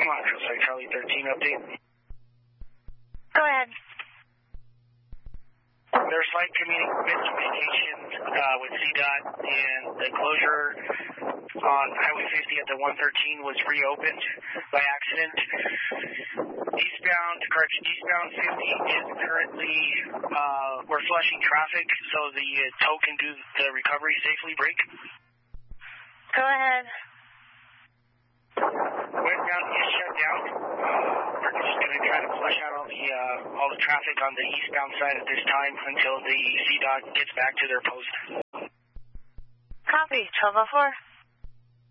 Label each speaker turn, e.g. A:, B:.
A: Sorry, Charlie 13 update.
B: Go ahead.
A: There's slight miscommunication with CDOT, and the closure on Highway 50 at the 113 was reopened by accident. Eastbound 50 is currently, we're flushing traffic so the tow can do the recovery safely. Brake.
B: Go ahead.
A: Westbound is shut down. We're just going to try to flush out all the traffic on the eastbound side at this time until the CDOT gets back to their post.
B: Copy, 1204.